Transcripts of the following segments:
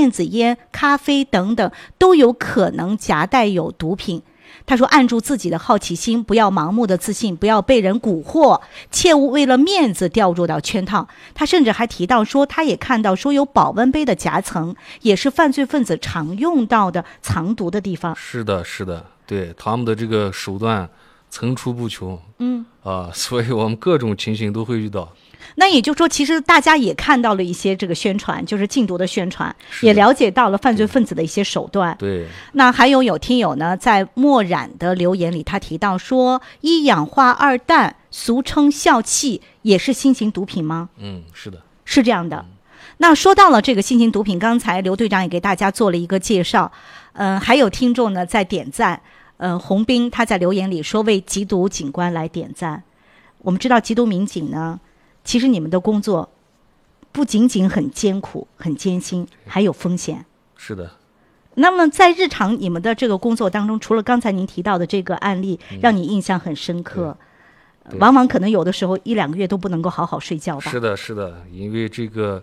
电子烟、咖啡等等都有可能夹带有毒品。他说按住自己的好奇心，不要盲目的自信，不要被人蛊惑，切勿为了面子掉入到圈套。他甚至还提到说，他也看到说有保温杯的夹层也是犯罪分子常用到的藏毒的地方。 是的，是的，对，他们的这个手段层出不穷，所以我们各种情形都会遇到。 那也就是说，其实大家也看到了一些这个宣传，就是禁毒的宣传，也了解到了犯罪分子的一些手段。 对。 那还有听友呢，在墨染的留言里，他提到说，一氧化二氮，俗称笑气，也是新型毒品吗？ 是的， 是这样的。那说到了这个新型毒品，刚才刘队长也给大家做了一个介绍。还有听众呢在点赞。洪斌他在留言里说为缉毒警官来点赞。我们知道缉毒民警呢，其实你们的工作不仅仅很艰苦很艰辛，还有风险。 是的。 那么在日常你们的这个工作当中，除了刚才您提到的这个案例让你印象很深刻，往往可能有的时候1-2个月都不能够好好睡觉吧？ 是的，是的，因为这个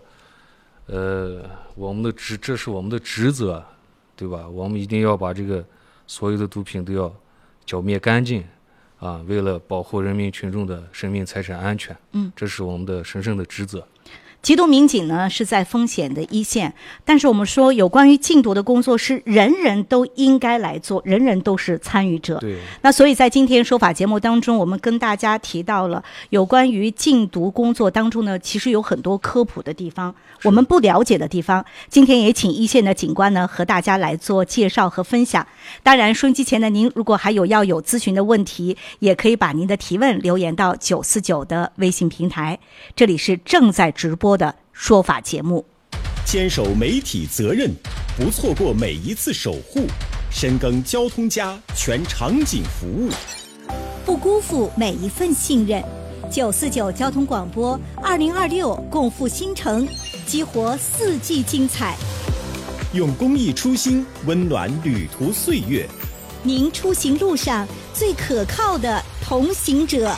这是我们的职责，对吧？我们一定要把这个所有的毒品都要剿灭干净啊！为了保护人民群众的生命财产安全，这是我们的神圣的职责。 缉毒民警呢是在风险的一线，但是我们说有关于禁毒的工作是人人都应该来做，人人都是参与者。 对。 那所以在今天说法节目当中，我们跟大家提到了有关于禁毒工作当中呢，其实有很多科普的地方，我们不了解的地方，今天也请一线的警官呢和大家来做介绍和分享。当然收音机前的您如果还有要有咨询的问题，也可以把您的提问留言到949的微信平台。这里是正在直播的说法节目。 坚守媒体责任，不错过每一次守护，深耕交通家全场景服务， 不辜负每一份信任。949交通广播2026共赴新城，激活4季精彩， 用公益初心温暖旅途岁月。 您出行路上最可靠的同行者。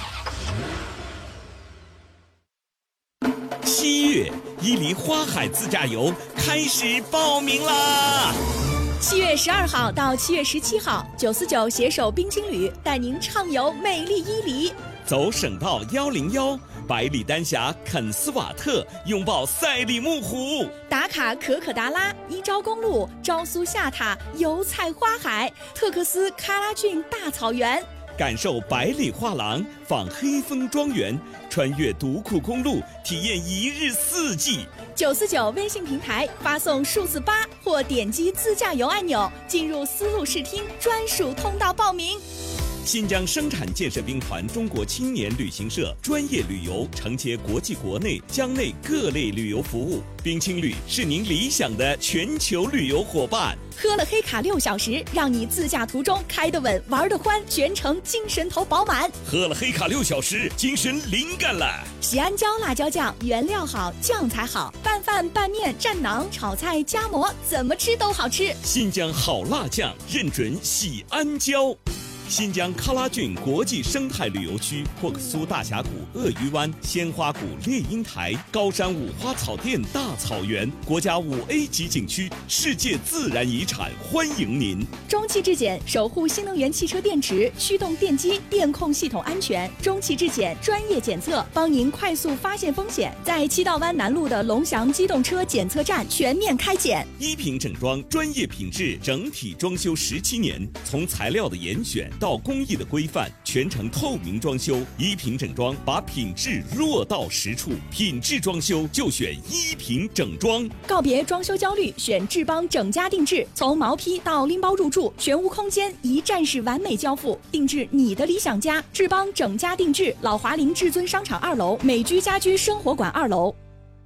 7月，伊犁花海自驾游开始报名啦 ！7月12号到7月17号，949携手冰青旅带您畅游美丽伊犁。 走省道101，百里丹霞肯斯瓦特，拥抱赛里木湖， 打卡可可达拉、伊昭公路、昭苏下塔、油菜花海、特克斯喀拉峻大草原， 感受百里画廊，访黑风庄园，穿越独库公路，体验1日4季。 949微信平台发送数字8或点击自驾游按钮，进入丝路视听专属通道报名。 新疆生产建设兵团中国青年旅行社专业旅游承接国际国内疆内各类旅游服务，冰青旅是您理想的全球旅游伙伴。 喝了黑卡6小时，让你自驾途中开得稳，玩得欢，全程精神头饱满。 喝了黑卡6小时，精神灵感了。 喜安椒辣椒酱，原料好，酱才好，拌饭、拌面、蘸馕、炒菜、夹馍，怎么吃都好吃。 新疆好辣酱，认准喜安椒。新疆喀拉峻国际生态旅游区，霍克苏大峡谷、鳄鱼湾、鲜花谷、猎鹰台、高山五花草甸大草原，国家5A 级景区，世界自然遗产，欢迎您。 中汽质检守护新能源汽车电池、驱动电机、电控系统安全。中汽质检专业检测，帮您快速发现风险。在七道湾南路的龙翔机动车检测站全面开检。 一品整装专业品质，整体装修17年，从材料的严选到工艺的规范，全程透明装修。一品整装把品质落到实处，品质装修就选一品整装。 告别装修焦虑，选智邦整家定制，从毛坯到拎包入住，全屋空间一站式完美交付，定制你的理想家。智邦整家定制，老华林至尊商场2楼，美居家居生活馆2楼。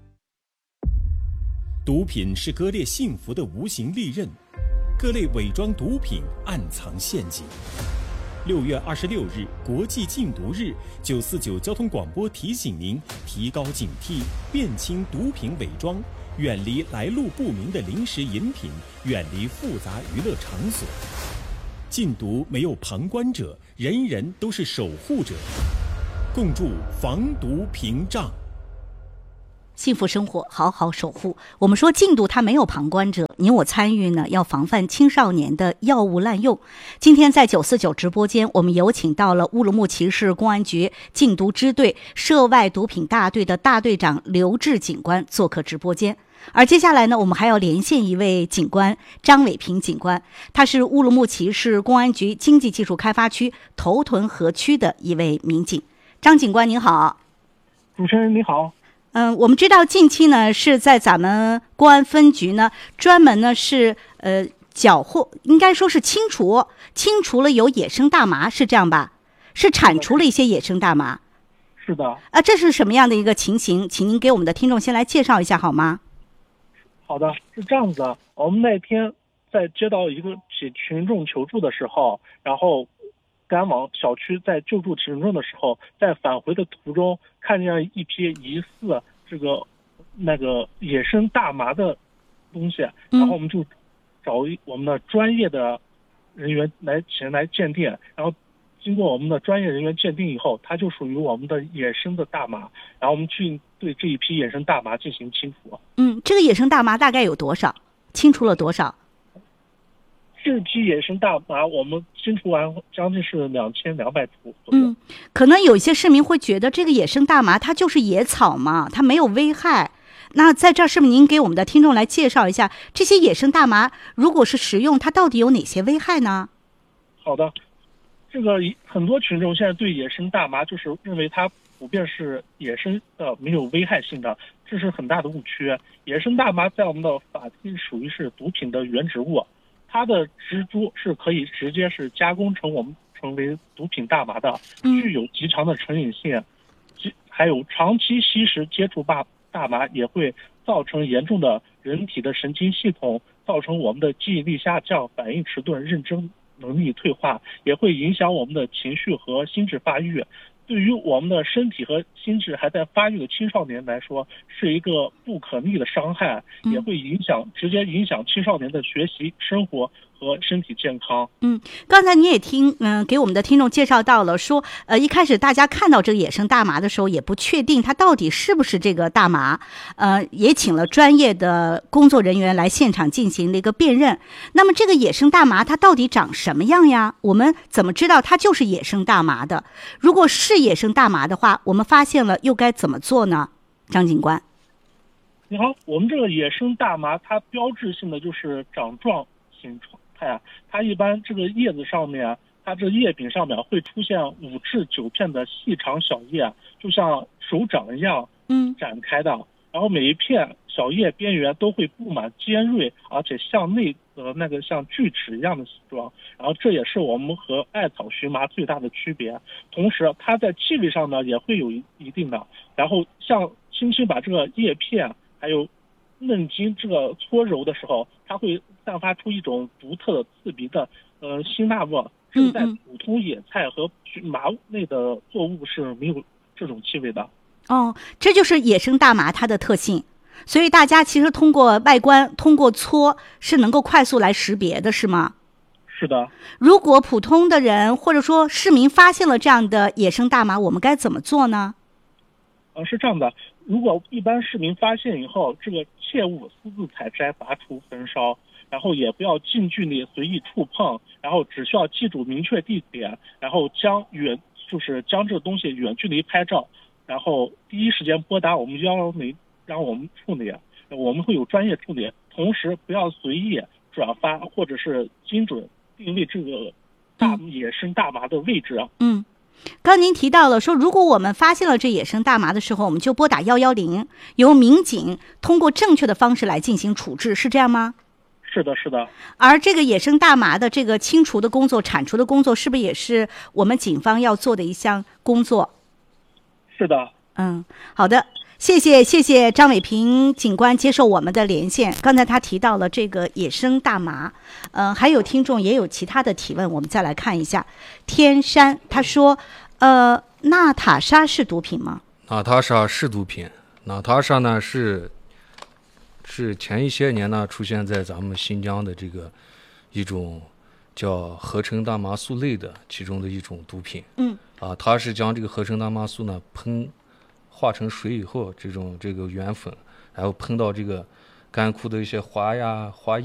毒品是割裂幸福的无形利刃，各类伪装毒品暗藏陷阱。6月26日，国际禁毒日，949交通广播提醒您提高警惕，辨清毒品伪装，远离来路不明的零食饮品，远离复杂娱乐场所。禁毒没有旁观者，人人都是守护者，共筑防毒屏障。 幸福生活，好好守护。我们说禁毒它没有旁观者，你我参与呢，要防范青少年的药物滥用。今天在949直播间，我们有请到了乌鲁木齐市公安局禁毒支队涉外毒品大队的大队长刘志警官做客直播间。而接下来呢，我们还要连线一位警官张伟平警官，他是乌鲁木齐市公安局经济技术开发区头屯河区的一位民警。张警官您好。 主持人你好。 我们知道近期呢是在咱们公安分局呢专门呢是缴获，应该说是清除了有野生大麻，是这样吧？是铲除了一些野生大麻。 是的。 这是什么样的一个情形？请您给我们的听众先来介绍一下好吗？ 好的，是这样子的，我们那天在接到一个群众求助的时候，然后赶往小区，在救助群众的时候，在返回的途中看见一批疑似那个野生大麻的东西，然后我们就找我们的专业的人员前来鉴定，然后经过我们的专业人员鉴定以后，它就属于我们的野生的大麻，然后我们去对这一批野生大麻进行清除。 这个野生大麻大概有多少？清除了多少？ 这批野生大麻我们清除完将近是2200株左右。 可能有一些市民会觉得这个野生大麻它就是野草嘛，它没有危害。那在这儿是不是您给我们的听众来介绍一下，这些野生大麻如果是食用，它到底有哪些危害呢？ 好的，这个很多群众现在对野生大麻就是认为它普遍是野生的，没有危害性的，这是很大的误区。野生大麻在我们的法定属于是毒品的原植物，它的植株是可以直接是加工成为毒品大麻的，具有极强的成瘾性，还有长期吸食接触大麻也会造成严重的人体的神经系统，造成我们的记忆力下降、反应迟钝、认知能力退化，也会影响我们的情绪和心智发育。对于我们的身体和心智还在发育的青少年来说，是一个不可逆的伤害，也会直接影响青少年的学习、生活和身体健康。 刚才你也给我们的听众介绍到了，说一开始大家看到这个野生大麻的时候也不确定它到底是不是这个大麻，也请了专业的工作人员来现场进行了一个辨认。那么这个野生大麻它到底长什么样呀？我们怎么知道它就是野生大麻的？如果是野生大麻的话，我们发现了又该怎么做呢？张警官。 你好，我们这个野生大麻它标志性的就是掌状形状态，它一般这个叶子上面，它这叶柄上面会出现5至9片的细长小叶，就像手掌一样展开的，然后每一片小叶边缘都会布满尖锐而且向内的像锯齿一样的形状，然后这也是我们和艾草荨麻最大的区别。同时它在气味上呢也会有一定的，然后像轻轻把这个叶片还有嫩茎这个搓揉的时候，它会散发出一种独特的刺鼻的辛辣味，这在普通野菜和麻类的作物是没有这种气味的。 这就是野生大麻它的特性。所以大家其实通过外观，通过搓是能够快速来识别的，是吗？ 是的。 如果普通的人或者说市民发现了这样的野生大麻，我们该怎么做呢？ 是这样的，如果一般市民发现以后，这个切勿私自采摘、拔除、焚烧，然后也不要近距离随意触碰，然后只需要记住明确地点，然后将这东西远距离拍照，然后第一时间拨打我们110让我们处理，我们会有专业处理。同时不要随意转发或者是精准定位这个野生大麻的位置。 刚您提到了说，如果我们发现了这野生大麻的时候，我们就拨打110，由民警通过正确的方式来进行处置，是这样吗？ 是的，是的。而这个野生大麻的这个清除的工作、铲除的工作，是不是也是我们警方要做的一项工作？ 是的。 好的。谢谢张伟平警官接受我们的连线。刚才他提到了这个野生大麻，还有听众也有其他的提问，我们再来看一下。天山他说，娜塔莎是毒品吗？ 娜塔莎是毒品。娜塔莎呢是前一些年呢出现在咱们新疆的这个一种叫合成大麻素类的其中的一种毒品。它是将这个合成大麻素呢喷化成水以后，这个原粉，然后喷到这个干枯的一些花呀、花叶